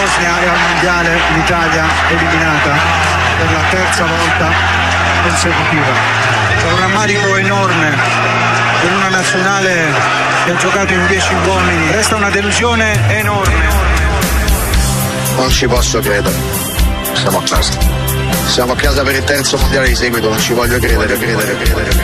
Bosnia e al mondiale l'Italia eliminata per la terza volta consecutiva. C'è un rammarico enorme per una nazionale che ha giocato in 10 uomini, resta una delusione enorme. Non ci posso credere, siamo a casa per il terzo mondiale di seguito, non ci voglio credere.